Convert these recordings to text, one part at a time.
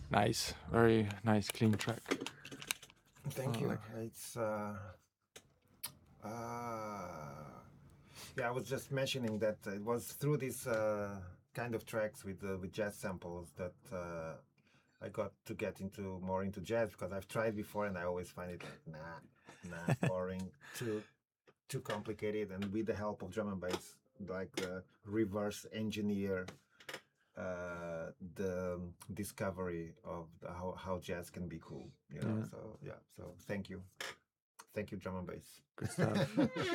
Nice, very nice, clean track. Thank you. Like, It's uh, yeah. I was just mentioning that it was through these kind of tracks with jazz samples that I got to get into more into jazz because I've tried before and I always find it like boring, too complicated. And with the help of drum and bass, like reverse engineer the discovery of how jazz can be cool. yeah, So yeah. So thank you, drum and bass. good stuff.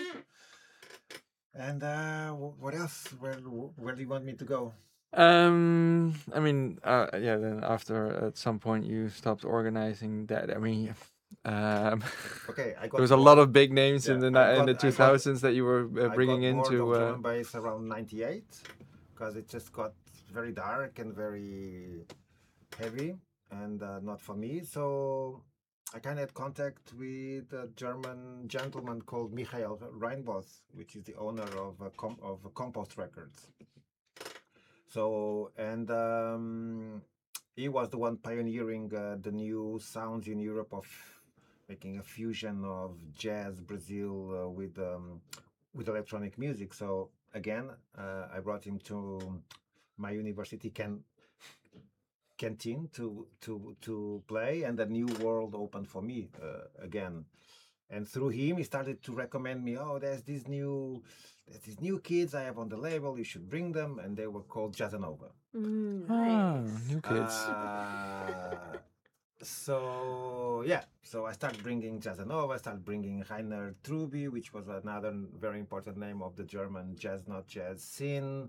And what else? Where do you want me to go? I mean, yeah. Then after at some point you stopped organizing that. I mean, um, Okay, I there got was a lot bored. of big names in Yeah, the 2000s that you were I bringing got bored into. of drum and bass around '98 because it just got very dark and very heavy and not for me. So I kind of had contact with a German gentleman called Michael Reinboth, which is the owner of Compost Records. So and he was the one pioneering the new sounds in Europe of making a fusion of jazz, Brazil with electronic music. So again, I brought him to my university canteen to play, and a new world opened for me again. And through him, he started to recommend me. Oh, there's these new kids I have on the label. You should bring them, and they were called Jazzanova. New kids. Uh, so yeah, so I started bringing Jazzanova. I started bringing Rainer Truby, which was another very important name of the German jazz, not jazz scene.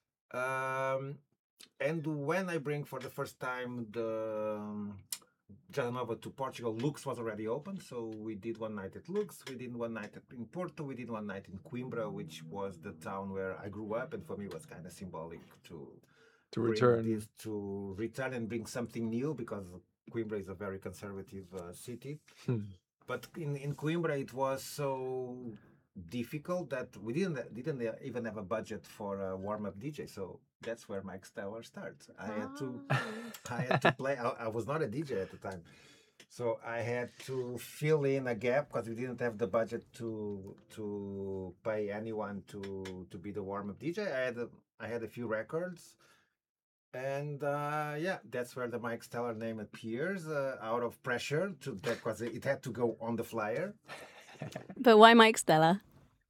Um, and when I bring for the first time the Jazzanova to Portugal, Lux was already open. So we did one night at Lux, we did one night in Porto, we did one night in Coimbra, which was the town where I grew up, and for me it was kind of symbolic To bring return. this to return and bring something new because Coimbra is a very conservative city. But in Coimbra, it was so difficult that we didn't even have a budget for a warm up DJ. So that's where Mike Stellar starts. I had to play. I was not a DJ at the time, so I had to fill in a gap because we didn't have the budget to pay anyone to be the warm up DJ. I had a few records, and yeah, that's where the Mike Stellar name appears out of pressure to that because it had to go on the flyer. But why Mike Stella?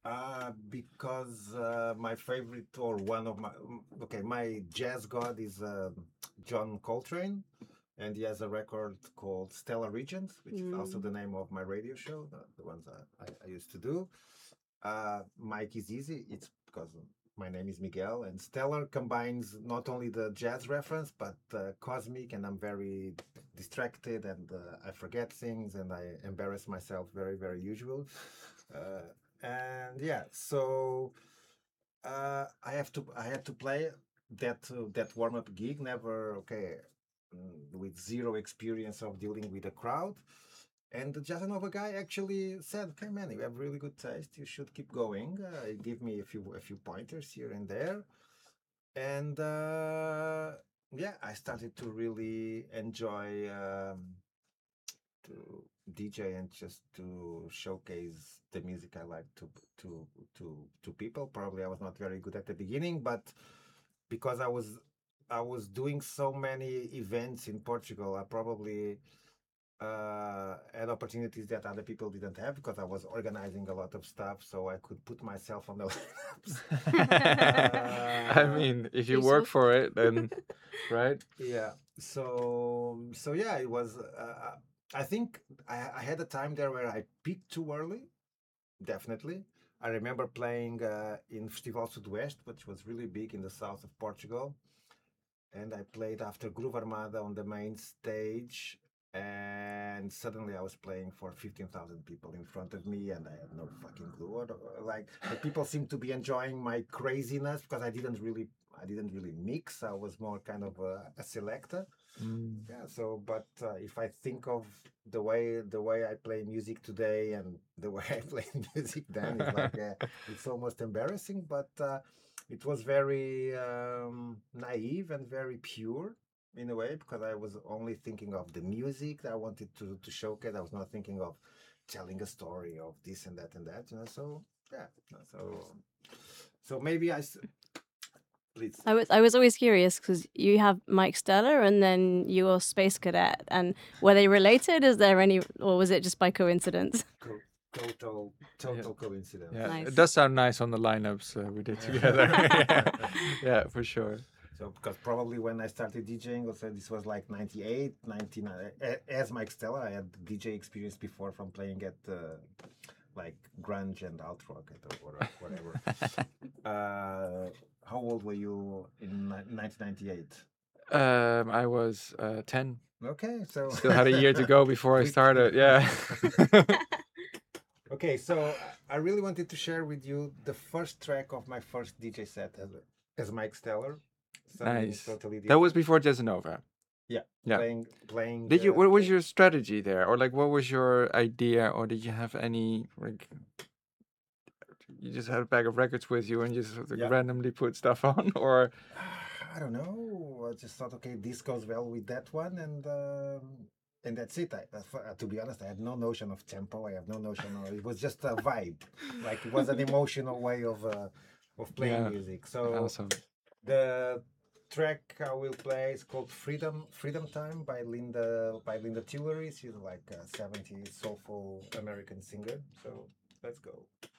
Because my favorite or one of my okay, my jazz god is John Coltrane, and he has a record called Stellar Regions, which is also the name of my radio show, the ones I used to do. Mike is easy. It's because my name is Miguel, and Stellar combines not only the jazz reference but cosmic, and I'm very distracted and I forget things and I embarrass myself very, very usual. Uh, and yeah, so I had to play that warm up gig. Never okay, with zero experience of dealing with a crowd. And the Jazzanova guy actually said, "Okay, man, you have really good taste. You should keep going. He gave me a few pointers here and there, and yeah, I started to really enjoy to DJ and just to showcase the music I like to to people. Probably I was not very good at the beginning, but because I was doing so many events in Portugal, I probably had opportunities that other people didn't have because I was organizing a lot of stuff, so I could put myself on the lineups. I mean, if you work for it, then right? Yeah. So yeah, it was. I think I had a time there where I peaked too early. Definitely. I remember playing in Festival Sudoeste, which was really big in the south of Portugal, and I played after Groove Armada on the main stage. And suddenly I was playing for 15,000 people in front of me, and I had no fucking clue. Like the people seemed to be enjoying my craziness because I didn't really mix. I was more kind of a selector. Yeah. So, but if I think of the way I play music today and the way I play music then, it's like it's almost embarrassing. But it was very naive and very pure. in a way, because I was only thinking of the music that I wanted to showcase. I was not thinking of telling a story of this and that and that. So yeah, so maybe please. I was always curious because you have Mike Stella and then you're Space Cadet, and were they related? Is there any, or was it just by coincidence? Total coincidence. Yeah, Nice. it does sound nice on the lineups we did together. Yeah, for sure. So because probably when I started DJing, also this was like 98, 99. As Mike Stella, I had DJ experience before from playing at like grunge and alt rock or whatever. How old were you in 1998? I was 10. Okay, so Still had a year to go before I Quick. started. Yeah. Okay, so I really wanted to share with you the first track of my first DJ set as Mike Steller. Something Nice. Totally That was different. before Jazzanova. Yeah. Yeah. Playing. Did you? What was your strategy there, or like, what was your idea, or did you have any like? You just had a bag of records with you and just sort of Yeah. randomly put stuff on, or I don't know. I just thought, okay, this goes well with that one, and that's it. To be honest, I had no notion of tempo. I have no notion of. It was just a vibe. Like it was an emotional way of playing Yeah. music. So awesome. the track I will play is called Freedom Time by Linda Tillery. She's like a 70s soulful American singer. So let's go.